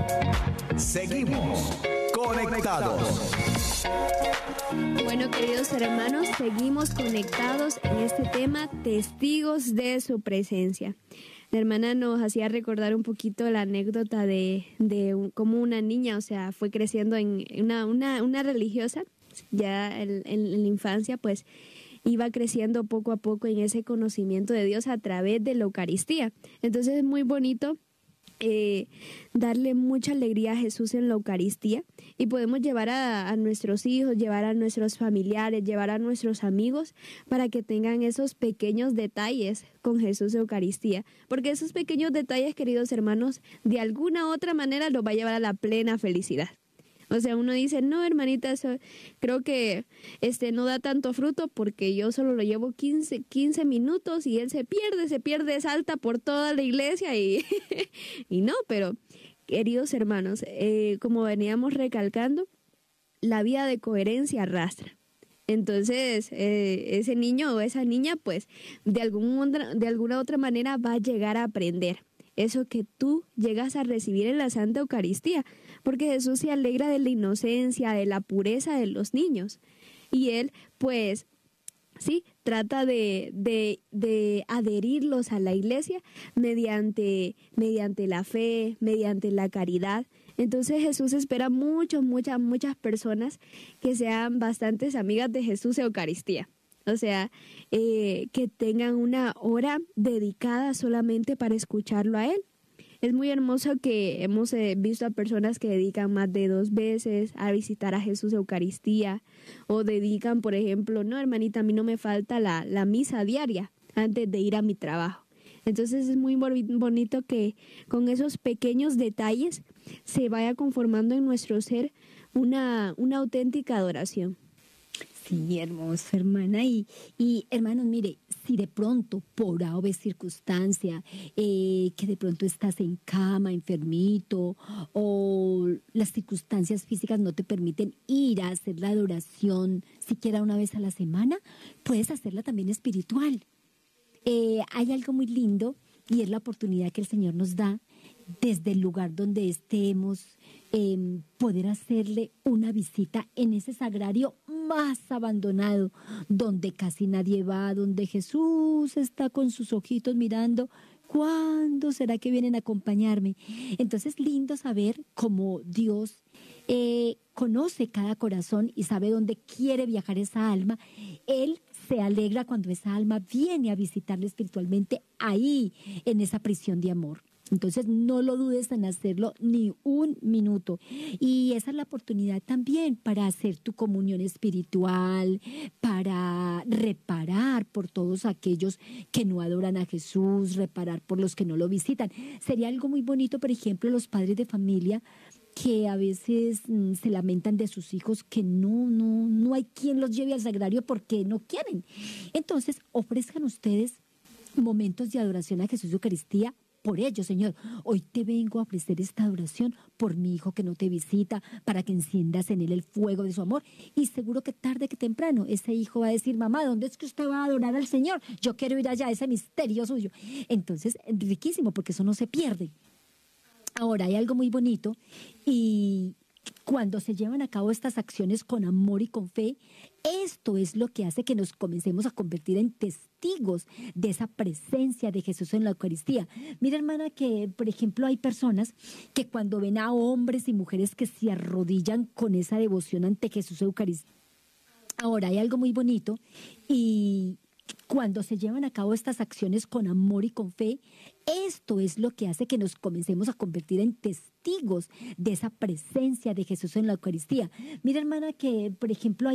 Seguimos conectados. Bueno, queridos hermanos, seguimos conectados en este tema, testigos de su presencia. La hermana nos hacía recordar un poquito la anécdota de cómo una niña, o sea, fue creciendo en una religiosa, ya en la infancia, pues iba creciendo poco a poco en ese conocimiento de Dios a través de la Eucaristía. Entonces es muy bonito darle mucha alegría a Jesús en la Eucaristía, y podemos llevar a nuestros hijos, llevar a nuestros familiares, llevar a nuestros amigos para que tengan esos pequeños detalles con Jesús en Eucaristía, porque esos pequeños detalles, queridos hermanos, de alguna u otra manera los va a llevar a la plena felicidad. O sea, uno dice, no, hermanita, eso creo que no da tanto fruto porque yo solo lo llevo 15 minutos y él se pierde, salta por toda la iglesia y, y no, pero queridos hermanos, como veníamos recalcando, la vida de coherencia arrastra. Entonces, ese niño o esa niña, pues, de alguna otra manera va a llegar a aprender eso que tú llegas a recibir en la Santa Eucaristía, porque Jesús se alegra de la inocencia, de la pureza de los niños, y Él, pues, sí, trata de adherirlos a la iglesia mediante la fe, mediante la caridad. Entonces Jesús espera muchas personas que sean bastantes amigas de Jesús Eucaristía. O sea, que tengan una hora dedicada solamente para escucharlo a Él. Es muy hermoso que hemos visto a personas que dedican más de 2 veces a visitar a Jesús Eucaristía, o dedican, por ejemplo, no, hermanita, a mí no me falta la misa diaria antes de ir a mi trabajo. Entonces es muy bonito que con esos pequeños detalles se vaya conformando en nuestro ser una auténtica adoración. Sí, hermoso, hermana. Y hermanos, mire, si de pronto, por A o B circunstancia, que de pronto estás en cama, enfermito, o las circunstancias físicas no te permiten ir a hacer la adoración siquiera una vez a la semana, puedes hacerla también espiritual. Hay algo muy lindo, y es la oportunidad que el Señor nos da desde el lugar donde estemos, poder hacerle una visita en ese sagrario más abandonado, donde casi nadie va, donde Jesús está con sus ojitos mirando, ¿cuándo será que vienen a acompañarme? Entonces, lindo saber cómo Dios conoce cada corazón y sabe dónde quiere viajar esa alma. Él se alegra cuando esa alma viene a visitarle espiritualmente ahí, en esa prisión de amor. Entonces no lo dudes en hacerlo ni un minuto. Y esa es la oportunidad también para hacer tu comunión espiritual, para reparar por todos aquellos que no adoran a Jesús, reparar por los que no lo visitan. Sería algo muy bonito, por ejemplo, los padres de familia que a veces se lamentan de sus hijos, que no hay quien los lleve al sagrario porque no quieren. Entonces ofrezcan ustedes momentos de adoración a Jesús de Eucaristía. Por ello, Señor, hoy te vengo a ofrecer esta adoración por mi hijo que no te visita, para que enciendas en él el fuego de su amor. Y seguro que tarde que temprano ese hijo va a decir, mamá, ¿dónde es que usted va a adorar al Señor? Yo quiero ir allá, ese misterio suyo. Entonces, riquísimo, porque eso no se pierde. Ahora, hay algo muy bonito, y cuando se llevan a cabo estas acciones con amor y con fe, esto es lo que hace que nos comencemos a convertir en testigos de esa presencia de Jesús en la Eucaristía. Mira, hermana, que por ejemplo hay personas que cuando ven a hombres y mujeres que se arrodillan con esa devoción ante Jesús Eucaristía. Ahora, hay algo muy bonito, y cuando se llevan a cabo estas acciones con amor y con fe, esto es lo que hace que nos comencemos a convertir en testigos de esa presencia de Jesús en la Eucaristía. Mira, hermana, que por ejemplo